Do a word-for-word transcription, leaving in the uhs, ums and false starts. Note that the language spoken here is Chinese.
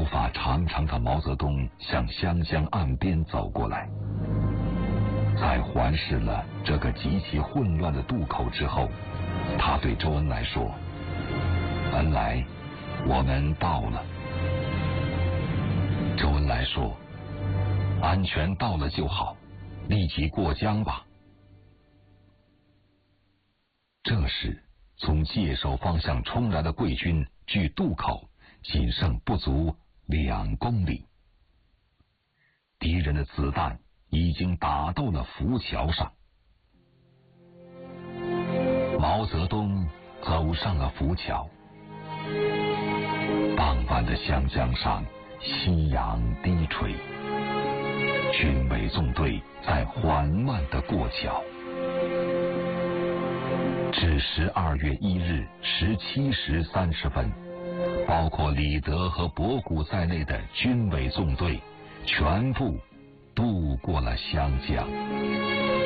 头发长长的毛泽东向湘江岸边走过来，在环视了这个极其混乱的渡口之后，他对周恩来说：“恩来，我们到了。”周恩来说：“安全到了就好，立即过江吧。”这时，从界首方向冲来的贵军距渡口仅剩不足两公里，敌人的子弹已经打到了浮桥上。毛泽东走上了浮桥。傍晚的湘江上，夕阳低垂，军委纵队在缓慢地过桥。至十二月一日十七时三十分，包括李德和博古在内的军委纵队全部渡过了湘江。